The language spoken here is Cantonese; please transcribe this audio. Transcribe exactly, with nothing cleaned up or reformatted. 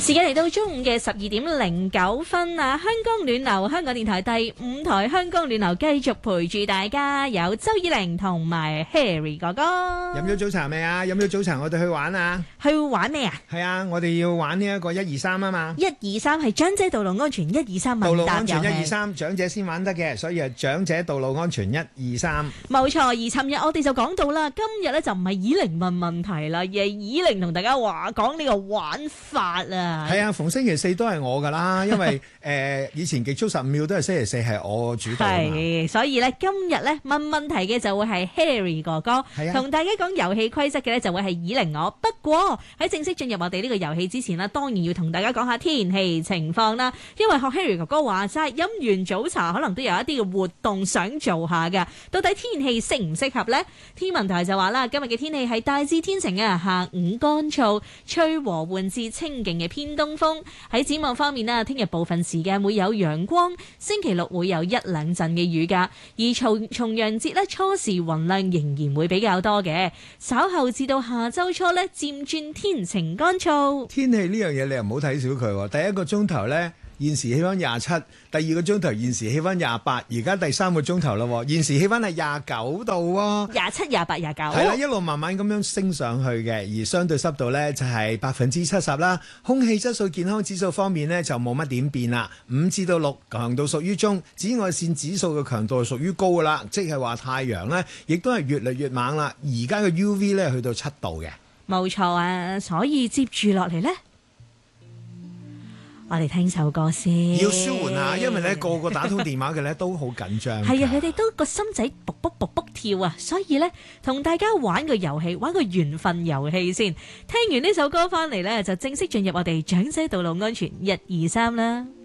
時間嚟到中午嘅十二點零九分啊！香港暖流，香港電台第五台香港暖流繼續陪住大家，有周以玲同埋 Harry 哥哥。 飲咗早茶未啊？飲咗早茶，我哋去玩啊！ 去玩咩啊？ 係啊，我哋要玩呢一個一二三啊嘛！ 一二三係長者道路安全，一二三道路問答安全一遊戲二三，長者先玩得嘅，所以係長者道路安全一二三。 冇錯，而尋日我哋就講到啦，今日咧就唔係以玲問問題啦，而係以玲同大家話講呢個玩法啊。 係啊，逢星期四都係我噶啦，因為誒、呃、以前極速十五秒都係星期四係我主導啊嘛。 係，所以咧今日咧問問題嘅就會係 Harry 哥哥，同、啊、大家講遊戲規則嘅咧就會係以玲我。不過喺正式進入我哋呢個遊戲之前啦，當然要同大家講下天氣情況啦。因為學 Harry 哥哥話齋，飲完早茶可能都有一啲嘅活動想做下㗎。到底天氣適唔適合呢？天文台就話啦，今日嘅天氣係大致天晴啊，下午乾燥，吹和緩至清勁嘅偏東風。喺展望方面啊，聽日部分時間會有陽光，星期六會有一兩陣嘅雨㗎。而重重陽節呢，初時雲量仍然會比較多嘅，稍後至到下周初呢，漸轉天晴乾燥。 天氣呢樣嘢你又唔好睇小佢，第一個鐘頭呢，現時氣溫廿七，第二個鐘頭現時氣溫廿八，而家第三個鐘頭啦，現時氣溫係廿九度喎， 廿七、廿八、廿九， 係啦，一路慢慢咁樣升上去嘅，而相對濕度呢，就係百分之七十啦。空氣質素健康指數方面呢，就冇乜點變啦，五至到六，強度屬於中，紫外線指數嘅強度係屬於高噶啦，即係話太陽呢，亦都係越嚟越猛啦。而家嘅 U V 呢，去到七度嘅， 冇錯啊，所以接住落嚟呢。我哋聽首歌先， 要舒緩下，因為咧個個打通電話嘅咧都好緊張。 係啊，佢哋都個心仔卜卜卜卜跳啊，所以咧同大家玩個遊戲，玩個緣分遊戲先。聽完呢首歌翻嚟咧，就正式進入我哋長者道路安全一二三啦。